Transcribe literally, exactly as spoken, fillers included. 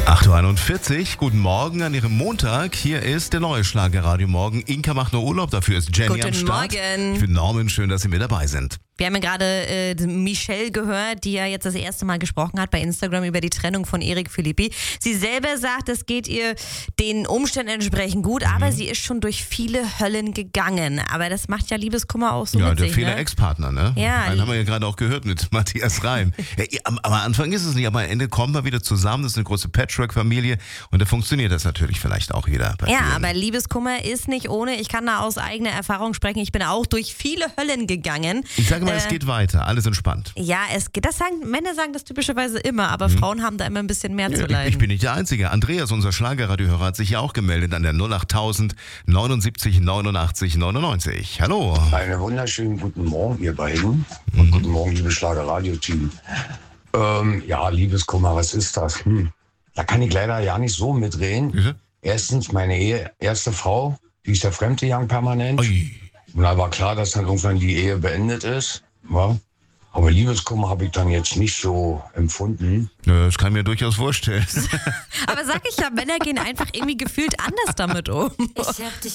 acht Uhr einundvierzig, guten Morgen an Ihrem Montag. Hier ist der neue Schlagerradio Morgen. Inka macht nur Urlaub, dafür ist Jenny Guten am Start. Morgen. Ich bin Norman, schön, dass Sie mit dabei sind. Wir haben ja gerade äh, Michelle gehört, die ja jetzt das erste Mal gesprochen hat bei Instagram über die Trennung von Erik Philippi. Sie selber sagt, es geht ihr den Umständen entsprechend gut, mhm. aber sie ist schon durch viele Höllen gegangen. Aber das macht ja Liebeskummer auch so ja, mit der sich, Fehler ne? Ex-Partner, ne? Ja. Einen haben wir ja gerade auch gehört mit Matthias Reim. Ja, am, am Anfang ist es nicht, aber am Ende kommen wir wieder zusammen. Das ist eine große Patchwork-Familie und da funktioniert das natürlich vielleicht auch wieder. Bei ja, vielen. aber Liebeskummer ist nicht ohne. Ich kann da aus eigener Erfahrung sprechen. Ich bin auch durch viele Höllen gegangen. Ich sage mal, äh, es geht weiter. Alles entspannt. Ja, es geht. Das sagen, Männer sagen das typischerweise immer, aber mhm. Frauen haben da immer ein bisschen mehr ja, zu leiden. Ich, ich bin nicht der Einzige. Andreas, unser Schlagerradiohörer, hat sich ja auch gemeldet an der null acht tausend neunundsiebzig neunundachtzig neunundneunzig. Hallo. Einen wunderschönen guten Morgen, ihr beiden. Mhm. Und guten Morgen, liebe Schlagerradio-Team. Ähm, ja, Liebeskummer, was ist das? Hm. Da kann ich leider ja nicht so mitreden. Mhm. Erstens, meine Ehe, erste Frau, die ist ja fremdgegangen permanent. Ui. Und da war klar, dass dann irgendwann die Ehe beendet ist. Ja. Aber Liebeskummer habe ich dann jetzt nicht so empfunden. Ja, das kann ich mir durchaus vorstellen. Aber sag ich ja, Männer gehen einfach irgendwie gefühlt anders damit um. Ich hab dich